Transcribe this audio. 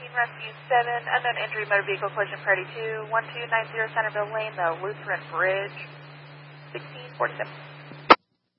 Rescue 7, unknown injury, motor vehicle collision priority 2, 1290 Centerville Lane, the Lutheran Bridge, 1647.